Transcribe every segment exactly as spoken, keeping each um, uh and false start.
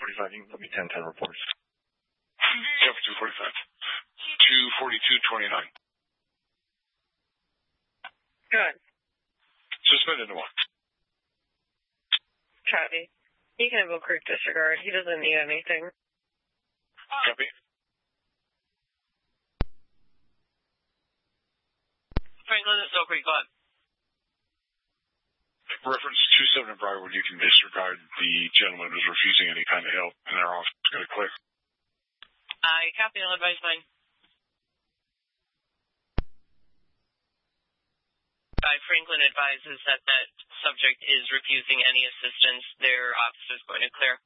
forty-five, you can put me ten ten reports. Yeah, for two forty-five. two forty-two twenty-nine. Good. Suspended to one. Copy. He can have Oak Creek disregard. He doesn't need anything. Copy. Franklin, it's Oak Creek, bud. Reference two seven Briarwood, you can disregard the gentleman who's refusing any kind of help, and our office is going to clear. I copy and advise mine. I, Franklin advises that that subject is refusing any assistance. Their officer is going to clear.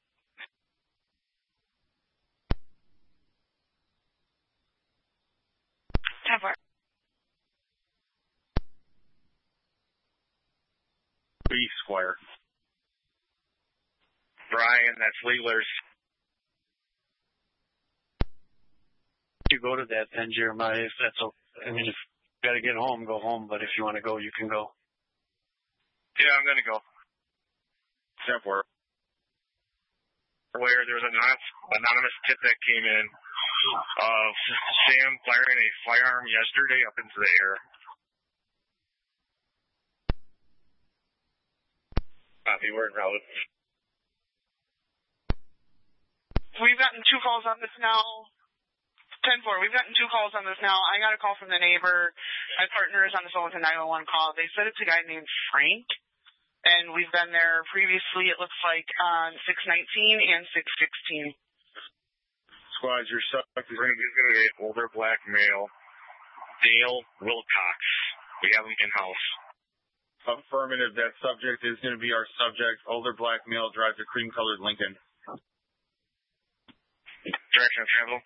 ten four. Please, Squire. Brian, that's Wheeler's. You go to that then, Jeremiah, if that's okay. I mean, if you got to get home, go home, but if you want to go, you can go. Yeah, I'm going to go. Step work. Where there was an anonymous tip that came in of Sam firing a firearm yesterday up into the air. Copy, word routed. We've gotten two calls on this now. ten four, we've gotten two calls on this now. I got a call from the neighbor. My partner is on the phone with a nine one one call. They said it's a guy named Frank, and we've been there previously, it looks like, on six nineteen and six sixteen. Squad, your suspect is going to be an older black male, Dale Wilcox. We have him in-house. Affirmative, that subject is going to be our subject. Older black male drives a cream-colored Lincoln. Direction of travel.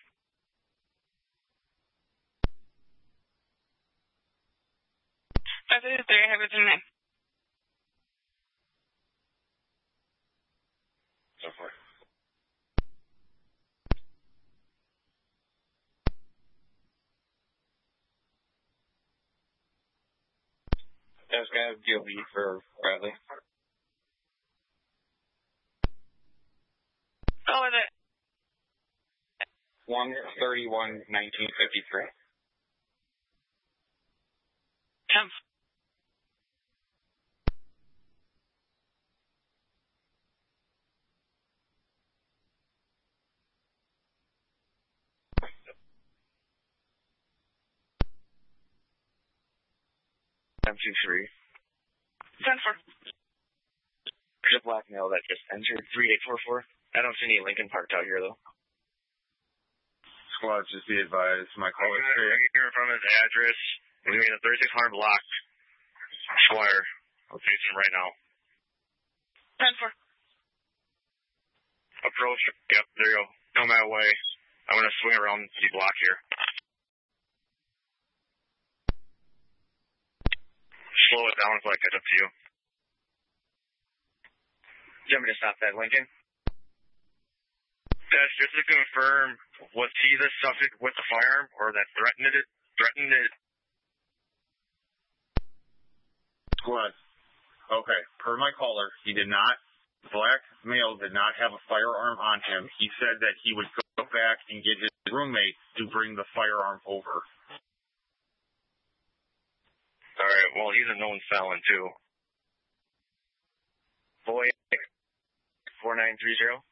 That's it, there, have it in there. So far. That's got to be a lead for Bradley. Go with it. one thirty-one nineteen fifty-three. Ten. M two three. ten four. There's a black male that just entered three eight four four. I don't see any Lincoln parked out here, though. Squad, just be advised. My call is right here in front of his address. We're doing a thirty-six hundred block. Squire. I'm facing him right now. ten four. Approach. Yep, there you go. Come that way. I'm going to swing around the block here. Slow it down until I catch up to you. Do you want me to stop that, Lincoln? That's just to confirm, was he the subject with the firearm or that threatened it? Threatened it? Squad. Okay, per my caller, he did not, black male did not have a firearm on him. He said that he would go back and get his roommate to bring the firearm over. All right, well, he's a known felon, too. Boy, four nine three zero.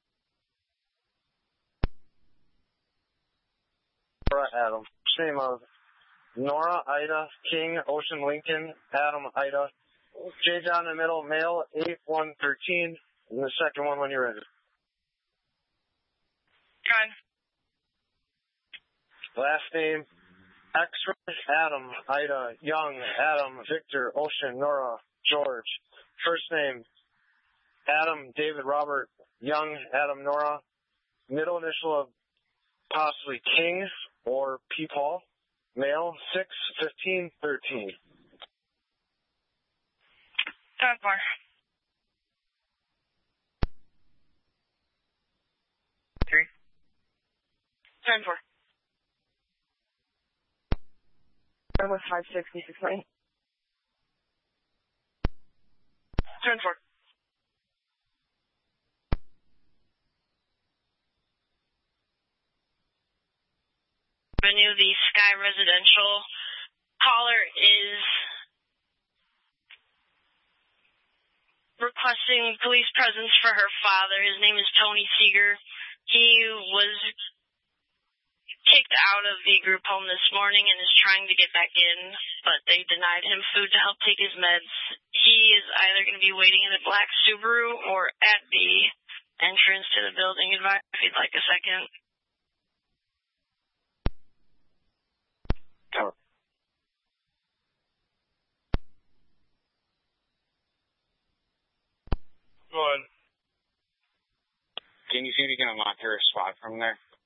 Nora Adam. Name of Nora Ida King Ocean Lincoln Adam Ida. J John in the middle, male, eight one thirteen. And the second one when you're ready. Good. Last name, X-Ray Adam Ida Young Adam Victor Ocean Nora George. First name, Adam David Robert Young Adam Nora. Middle initial of possibly King or P. Paul. Male, six fifteen thirteen. ten four. Three. ten four. I was five sixty six nine. ten four. Avenue, the Sky Residential. Caller is requesting police presence for her father. His name is Tony Seeger. He was kicked out of the group home this morning and is trying to get back in, but they denied him food to help take his meds. He is either going to be waiting in a black Subaru or at the entrance to the building. Advise if you'd like a second. Cover. Go on. Can you see if you can unlock her spot from there?